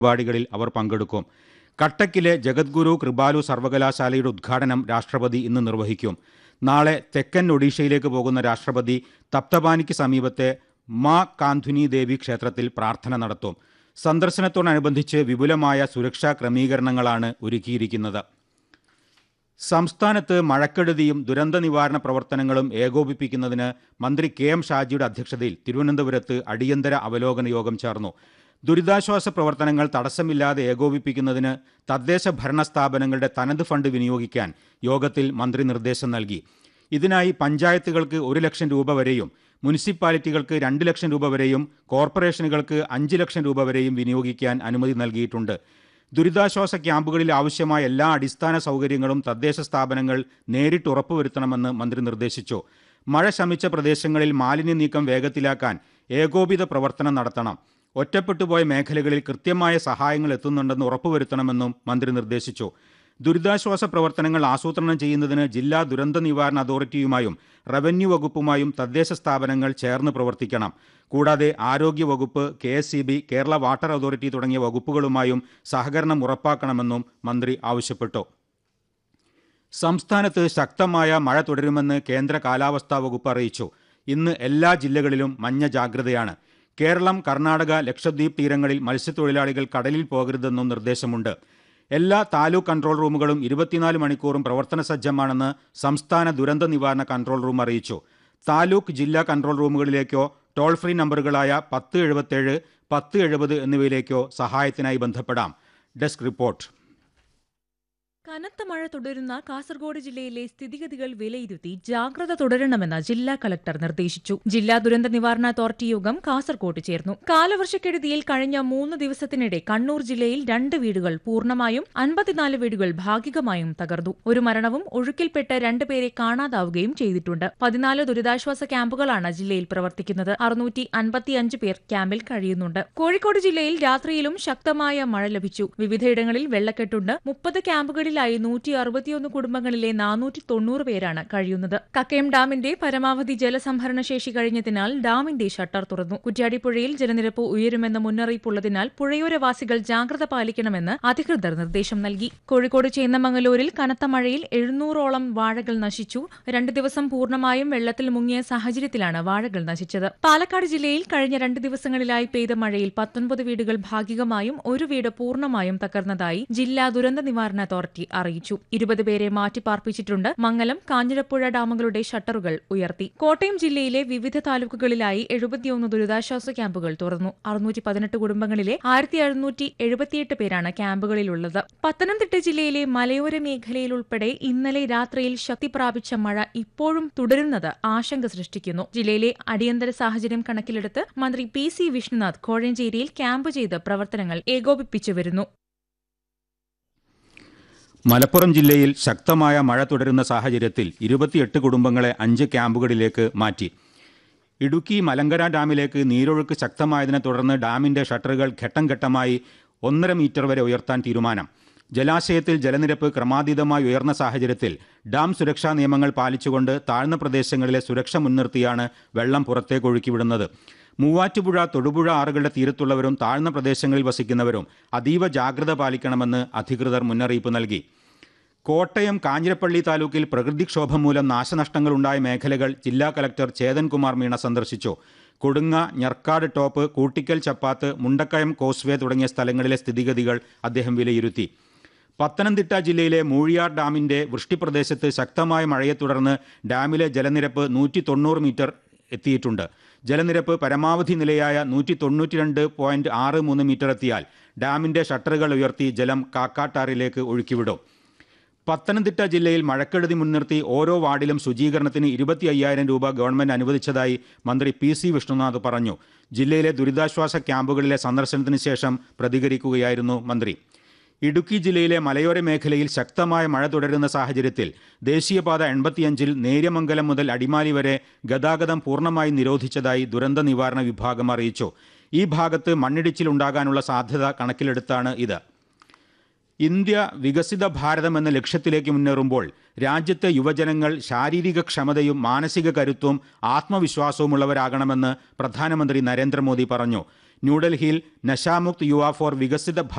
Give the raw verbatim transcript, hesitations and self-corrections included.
പരിപാടികളിൽ അവർ പങ്കെടുക്കും. കട്ടക്കിലെ ജഗദ്ഗുരു കൃപാലു സർവകലാശാലയുടെ ഉദ്ഘാടനം രാഷ്ട്രപതി ഇന്ന് നിർവഹിക്കും. നാളെ തെക്കൻ ഒഡീഷയിലേക്ക് പോകുന്ന രാഷ്ട്രപതി തപ്തപാനിക്ക് സമീപത്തെ മാ കാന്ധുനി ദേവി ക്ഷേത്രത്തിൽ പ്രാർത്ഥന നടത്തും. സന്ദർശനത്തോടനുബന്ധിച്ച് വിപുലമായ സുരക്ഷാ ക്രമീകരണങ്ങളാണ് ഒരുക്കിയിരിക്കുന്നത്. സംസ്ഥാനത്ത് മഴക്കെടുതിയും ദുരന്ത നിവാരണ പ്രവർത്തനങ്ങളും ഏകോപിപ്പിക്കുന്നതിന് മന്ത്രി കെ എം ഷാജിയുടെ അധ്യക്ഷതയിൽ തിരുവനന്തപുരത്ത് അടിയന്തര അവലോകന യോഗം ചേർന്നു. ദുരിതാശ്വാസ പ്രവർത്തനങ്ങൾ തടസ്സമില്ലാതെ ഏകോപിപ്പിക്കുന്നതിന് തദ്ദേശ ഭരണ സ്ഥാപനങ്ങളുടെ തനത് ഫണ്ട് വിനിയോഗിക്കാൻ യോഗത്തിൽ മന്ത്രി നിർദ്ദേശം നൽകി. ഇതിനായി പഞ്ചായത്തുകൾക്ക് ഒരു ലക്ഷം രൂപ വരെയും മുനിസിപ്പാലിറ്റികൾക്ക് രണ്ട് ലക്ഷം രൂപ വരെയും കോർപ്പറേഷനുകൾക്ക് അഞ്ച് ലക്ഷം രൂപ വരെയും വിനിയോഗിക്കാൻ അനുമതി നൽകിയിട്ടുണ്ട്. ദുരിതാശ്വാസ ക്യാമ്പുകളിൽ ആവശ്യമായ എല്ലാ അടിസ്ഥാന സൗകര്യങ്ങളും തദ്ദേശ സ്ഥാപനങ്ങൾ നേരിട്ട് ഉറപ്പുവരുത്തണമെന്ന് മന്ത്രി നിർദ്ദേശിച്ചു. മഴ ശമിച്ച പ്രദേശങ്ങളിൽ മാലിന്യ നീക്കം വേഗത്തിലാക്കാൻ ഏകോപിത പ്രവർത്തനം നടത്തണം. ഒറ്റപ്പെട്ടുപോയ മേഖലകളിൽ കൃത്യമായ സഹായങ്ങൾ എത്തുന്നുണ്ടെന്ന് ഉറപ്പുവരുത്തണമെന്നും മന്ത്രി നിർദ്ദേശിച്ചു. ദുരിതാശ്വാസ പ്രവർത്തനങ്ങൾ ആസൂത്രണം ചെയ്യുന്നതിന് ജില്ലാ ദുരന്ത നിവാരണ അതോറിറ്റിയുമായും റവന്യൂ വകുപ്പുമായും തദ്ദേശ സ്ഥാപനങ്ങൾ ചേർന്ന് പ്രവർത്തിക്കണം. കൂടാതെ ആരോഗ്യവകുപ്പ്, K S E B, Kerala water authority തുടങ്ങിയ വകുപ്പുകളുമായും സഹകരണം ഉറപ്പാക്കണമെന്നും മന്ത്രി ആവശ്യപ്പെട്ടു. സംസ്ഥാനത്ത് ശക്തമായ മഴ തുടരുമെന്ന് കേന്ദ്ര കാലാവസ്ഥാ വകുപ്പ് അറിയിച്ചു. ഇന്ന് എല്ലാ ജില്ലകളിലും മഞ്ഞ ജാഗ്രതയാണ്. കേരളം, കർണാടക, ലക്ഷദ്വീപ് തീരങ്ങളിൽ മത്സ്യത്തൊഴിലാളികൾ കടലിൽ പോകരുതെന്നും നിർദ്ദേശമുണ്ട്. എല്ലാ താലൂക്ക് കൺട്രോൾ റൂമുകളും ഇരുപത്തിനാല് മണിക്കൂറും പ്രവർത്തന സജ്ജമാണെന്ന് സംസ്ഥാന ദുരന്ത നിവാരണ കൺട്രോൾ റൂം അറിയിച്ചു. താലൂക്ക്, ജില്ലാ കൺട്രോൾ റൂമുകളിലേക്കോ ടോൾ ഫ്രീ നമ്പറുകളായ പത്ത് എഴുപത്തേഴ് പത്ത് എഴുപത് എന്നിവയിലേക്കോ സഹായത്തിനായി ബന്ധപ്പെടാം. Desk report. കനത്ത മഴ തുടരുന്ന കാസർഗോഡ് ജില്ലയിലെ സ്ഥിതിഗതികൾ വിലയിരുത്തി ജാഗ്രത തുടരണമെന്ന് ജില്ലാ കളക്ടർ നിർദ്ദേശിച്ചു. ജില്ലാ ദുരന്ത നിവാരണ അതോറിറ്റി യോഗം കാസർഗോഡ് ചേർന്നു. കാലവർഷക്കെടുതിയിൽ കഴിഞ്ഞ മൂന്ന് ദിവസത്തിനിടെ കണ്ണൂർ ജില്ലയിൽ രണ്ട് വീടുകൾ പൂർണ്ണമായും അൻപത്തിനാല് വീടുകൾ ഭാഗികമായും തകർന്നു. ഒരു മരണവും ഒഴുക്കിൽപ്പെട്ട് രണ്ടുപേരെ കാണാതാവുകയും ചെയ്തിട്ടുണ്ട്. പതിനാല് ദുരിതാശ്വാസ ക്യാമ്പുകളാണ് ജില്ലയിൽ പ്രവർത്തിക്കുന്നത്. അറുന്നൂറ്റി അൻപത്തിയഞ്ച് പേർ ക്യാമ്പിൽ കഴിയുന്നുണ്ട്. കോഴിക്കോട് ജില്ലയിൽ രാത്രിയിലും ശക്തമായ മഴ ലഭിച്ചു. വിവിധയിടങ്ങളിൽ വെള്ളക്കെട്ടുണ്ട്. മുപ്പത് ക്യാമ്പുകളിൽ നൂറ്റി അറുപത്തിയൊന്ന് കുടുംബങ്ങളിലെ നാനൂറ്റി തൊണ്ണൂറ് പേരാണ് കഴിയുന്നത്. കക്കയം ഡാമിന്റെ പരമാവധി ജലസംഭരണ ശേഷി കഴിഞ്ഞതിനാൽ ഡാമിന്റെ ഷട്ടർ തുറന്നു. കുറ്റ്യാടിപ്പുഴയിൽ ജലനിരപ്പ് ഉയരുമെന്ന മുന്നറിയിപ്പുള്ളതിനാൽ പുഴയോരവാസികൾ ജാഗ്രത പാലിക്കണമെന്ന് അധികൃതർ നിർദ്ദേശം നൽകി. കോഴിക്കോട് ചേന്നമംഗലൂരിൽ കനത്ത മഴയിൽ എഴുന്നൂറോളം വാഴകൾ നശിച്ചു. രണ്ട് ദിവസം പൂർണ്ണമായും വെള്ളത്തിൽ മുങ്ങിയ സാഹചര്യത്തിലാണ് വാഴകൾ നശിച്ചത്. പാലക്കാട് ജില്ലയിൽ കഴിഞ്ഞ രണ്ട് ദിവസങ്ങളിലായി പെയ്ത മഴയിൽ പത്തൊൻപത് വീടുകൾ ഭാഗികമായും ഒരു വീട് പൂർണ്ണമായും തകർന്നതായി ജില്ലാ ദുരന്ത നിവാരണ അതോറിറ്റി അറിയിച്ചു. ഇരുപത് പേരെ മാറ്റിപ്പാർപ്പിച്ചിട്ടുണ്ട്. മംഗലം, കാഞ്ഞിരപ്പുഴ ഡാമുകളുടെ ഷട്ടറുകൾ ഉയർത്തി. കോട്ടയം ജില്ലയിലെ വിവിധ താലൂക്കുകളിലായി എഴുപത്തിയൊന്ന് ദുരിതാശ്വാസ ക്യാമ്പുകൾ തുറന്നു. അറുന്നൂറ്റി പതിനെട്ട് കുടുംബങ്ങളിലെ ആയിരത്തി എഴുന്നൂറ്റി എഴുപത്തിയെട്ട് പേരാണ് ക്യാമ്പുകളിലുള്ളത്. പത്തനംതിട്ട ജില്ലയിലെ മലയോര മേഖലയിൽ ഉൾപ്പെടെ ഇന്നലെ രാത്രിയിൽ ശക്തി പ്രാപിച്ച മഴ ഇപ്പോഴും തുടരുന്നത് ആശങ്ക സൃഷ്ടിക്കുന്നു. ജില്ലയിലെ അടിയന്തര സാഹചര്യം കണക്കിലെടുത്ത് മന്ത്രി പി സി വിഷ്ണുനാഥ് കോഴഞ്ചേരിയിൽ ക്യാമ്പ് ചെയ്ത് പ്രവർത്തനങ്ങൾ ഏകോപിപ്പിച്ചു വരുന്നു. മലപ്പുറം ജില്ലയിൽ ശക്തമായ മഴ തുടരുന്ന സാഹചര്യത്തിൽ ഇരുപത്തിയെട്ട് കുടുംബങ്ങളെ അഞ്ച് ക്യാമ്പുകളിലേക്ക് മാറ്റി. ഇടുക്കി മലങ്കര ഡാമിലേക്ക് നീരൊഴുക്ക് ശക്തമായതിനെ തുടർന്ന് ഡാമിന്റെ ഷട്ടറുകൾ ഘട്ടം ഘട്ടമായി ഒന്നര മീറ്റർ വരെ ഉയർത്താൻ തീരുമാനം. ജലാശയത്തിൽ ജലനിരപ്പ് ക്രമാതീതമായി ഉയർന്ന സാഹചര്യത്തിൽ ഡാം സുരക്ഷാ നിയമങ്ങൾ പാലിച്ചുകൊണ്ട് താഴ്ന്ന പ്രദേശങ്ങളിലെ സുരക്ഷ മുൻനിർത്തിയാണ് വെള്ളം പുറത്തേക്ക് ഒഴുക്കിവിടുന്നത്. മൂവാറ്റുപുഴ, തൊടുപുഴ ആറുകളുടെ തീരത്തുള്ളവരും താഴ്ന്ന പ്രദേശങ്ങളിൽ വസിക്കുന്നവരും അതീവ ജാഗ്രത പാലിക്കണമെന്ന് അധികൃതർ മുന്നറിയിപ്പ് നൽകി. കോട്ടയം കാഞ്ഞിരപ്പള്ളി താലൂക്കിൽ പ്രകൃതിക്ഷോഭം മൂലം നാശനഷ്ടങ്ങളുണ്ടായ മേഖലകൾ ജില്ലാ കലക്ടർ ചേതൻകുമാർ മീണ സന്ദർശിച്ചു. കൊടുങ്ങ, ഞർക്കാട് ടോപ്പ്, കൂട്ടിക്കൽ ചപ്പാത്ത്, മുണ്ടക്കയം കോസ്വേ തുടങ്ങിയ സ്ഥലങ്ങളിലെ സ്ഥിതിഗതികൾ അദ്ദേഹം വിലയിരുത്തി. പത്തനംതിട്ട ജില്ലയിലെ മൂഴിയാർ ഡാമിന്റെ വൃഷ്ടിപ്രദേശത്ത് ശക്തമായ മഴയെ തുടർന്ന് ഡാമിലെ ജലനിരപ്പ് നൂറ്റി തൊണ്ണൂറ് മീറ്റർ എത്തിയിട്ടുണ്ട്. ജലനിരപ്പ് പരമാവധി നിലയായ നൂറ്റി തൊണ്ണൂറ്റി രണ്ട് പോയിന്റ് ആറ് മൂന്ന് മീറ്റർ എത്തിയാൽ ഡാമിന്റെ ഷട്ടറുകൾ ഉയർത്തി ജലം കാക്കാട്ടാറിലേക്ക് ഒഴുക്കിവിടും. പത്തനംതിട്ട ജില്ലയിൽ മഴക്കെടുതി മുൻനിർത്തി ഓരോ വാർഡിലും ശുചീകരണത്തിന് ഇരുപത്തി അയ്യായിരം രൂപ ഗവൺമെന്റ് അനുവദിച്ചതായി മന്ത്രി പി സി വിഷ്ണുനാഥ് പറഞ്ഞു. ജില്ലയിലെ ദുരിതാശ്വാസ ക്യാമ്പുകളിലെ സന്ദർശനത്തിന് ശേഷം പ്രതികരിക്കുകയായിരുന്നു മന്ത്രി. ഇടുക്കി ജില്ലയിലെ മലയോര മേഖലയിൽ ശക്തമായ മഴ തുടരുന്ന സാഹചര്യത്തിൽ ദേശീയപാത എൺപത്തിയഞ്ചിൽ നേര്യമംഗലം മുതൽ അടിമാലി വരെ ഗതാഗതം പൂർണ്ണമായി നിരോധിച്ചതായി ദുരന്ത നിവാരണ വിഭാഗം അറിയിച്ചു. ഈ ഭാഗത്ത് മണ്ണിടിച്ചിലുണ്ടാകാനുള്ള സാധ്യത കണക്കിലെടുത്താണ് ഇത്. ഇന്ത്യ വികസിത ഭാരതം എന്ന ലക്ഷ്യത്തിലേക്ക് മുന്നേറുമ്പോൾ രാജ്യത്തെ യുവജനങ്ങൾ ശാരീരിക ക്ഷമതയും മാനസിക കരുത്തും ആത്മവിശ്വാസവുമുള്ളവരാകണമെന്ന് പ്രധാനമന്ത്രി നരേന്ദ്രമോദി പറഞ്ഞു. ന്യൂഡൽഹിയിൽ നശാമുക്ത് യുവ ഫോർ വികസിത